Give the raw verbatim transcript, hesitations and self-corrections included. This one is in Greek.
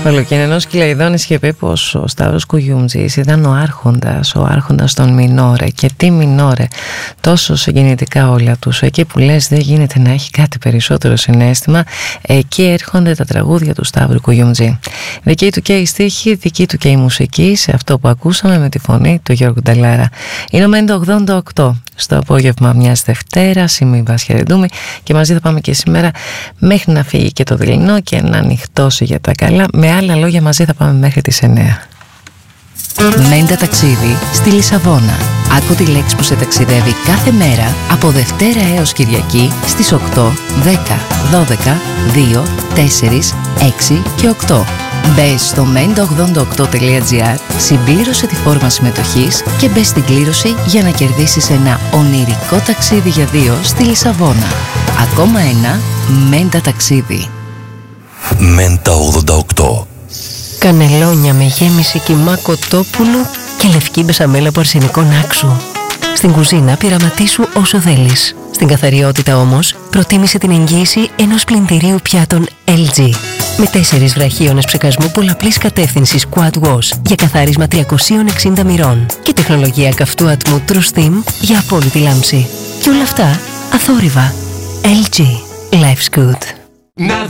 Κεφαλοκοινωνός Κυλαϊδόνης είχε πει πως ο Σταύρος Κουγιούμτζης ήταν ο άρχοντας, ο άρχοντας των μινόρε. Και τι μινόρε, τόσο συγκινητικά όλα τους. Εκεί που λες δεν γίνεται να έχει κάτι περισσότερο συναίσθημα, εκεί έρχονται τα τραγούδια του Σταύρου Κουγιούμτζη. Δική του και η στίχη, δική του και η μουσική, σε αυτό που ακούσαμε με τη φωνή του Γιώργου Νταλάρα. Είναι ο Μέντο ογδόντα οκτώ στο απόγευμα μιας Δευτέρας. Είμαι η Βάσια Ρεντούμη και μαζί θα πάμε και σήμερα μέχρι να φύγει και το δειλινό και να ανοιχτώσει για τα καλά. Με άλλα λόγια, μαζί θα πάμε μέχρι τις εννέα. Μέντα ταξίδι στη Λισαβόνα. Άκου τη λέξη που σε ταξιδεύει κάθε μέρα από Δευτέρα έως Κυριακή στις οκτώ, δέκα, δώδεκα, δύο, τέσσερα, έξι και οκτώ. Μπες στο μέντα ογδόντα οκτώ τελεία τζι άρ, συμπλήρωσε τη φόρμα συμμετοχής και μπες στην κλήρωση για να κερδίσεις ένα ονειρικό ταξίδι για δύο στη Λισαβόνα. Ακόμα ένα Μέντα ταξίδι. Μέντα ογδόντα οκτώ. Κανελόνια με γέμιση κιμά κοτόπουλου και λευκή μπεσαμέλα από αρσενικό νάξου. Στην κουζίνα πειραματίσου όσο θέλεις. Στην καθαριότητα όμως προτίμησε την εγγύηση ενός πλυντηρίου πιάτων ελ τζι. Με τέσσερις βραχίονες ψεκασμού πολλαπλής κατεύθυνσης Quad Wash για καθάρισμα τριακόσια εξήντα μοιρών και τεχνολογία καυτού ατμού True Steam για απόλυτη λάμψη. Και όλα αυτά αθόρυβα. ελ τζι. Life's good.